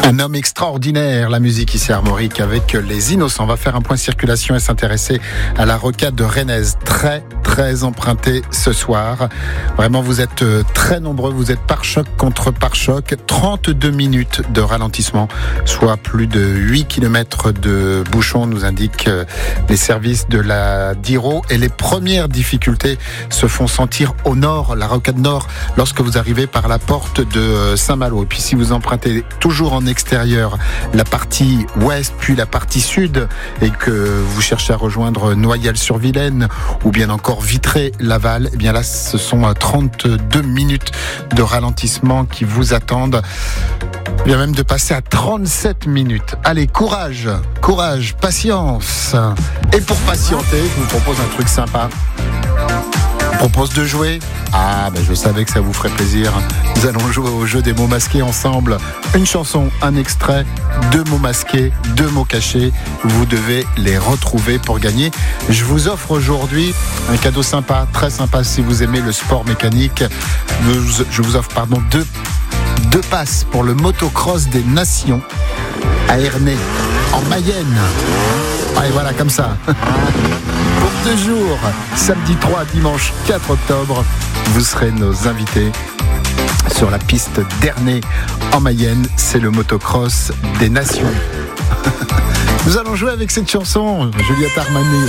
Un homme extraordinaire, la musique ici à Armorique avec les Innocents. On va faire un point circulation et s'intéresser à la rocade de Rennes. Très empruntée ce soir. Vraiment, vous êtes très nombreux. Vous êtes pare-choc contre pare-choc. 32 minutes de ralentissement, soit plus de 8 km de bouchons, nous indiquent les services de la Diro. Et les premières difficultés se font sentir au nord, la rocade nord, lorsque vous arrivez par la porte de Saint-Malo. Et puis si vous empruntez toujours en extérieur la partie ouest puis la partie sud et que vous cherchez à rejoindre Noyelles-sur-Vilaine ou bien encore Vitré-Laval, eh bien là ce sont 32 minutes de ralentissement qui vous attendent. Il y a même de passer à 37 minutes. Allez, courage, patience. Et pour patienter, je vous propose un truc sympa. Je vous propose de jouer. Je savais que ça vous ferait plaisir. Nous allons jouer au jeu des mots masqués ensemble. Une chanson, un extrait, 2 mots masqués, 2 mots cachés. Vous devez les retrouver pour gagner. Je vous offre aujourd'hui un cadeau sympa, très sympa si vous aimez le sport mécanique. Je vous offre deux passes pour le motocross des nations à Ernée, en Mayenne. Et voilà, comme ça. Pour 2 jours, samedi 3, dimanche 4 octobre, vous serez nos invités sur la piste d'Ernée en Mayenne. C'est le motocross des nations. Nous allons jouer avec cette chanson, Juliette Armanet.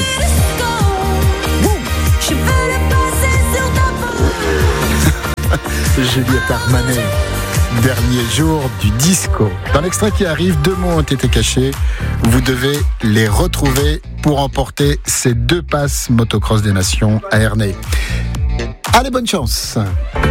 Juliette Armanet. Dernier jour du disco. Dans l'extrait qui arrive, 2 mots ont été cachés. Vous devez les retrouver pour emporter ces 2 passes motocross des nations à Ernée. Allez, bonne chance.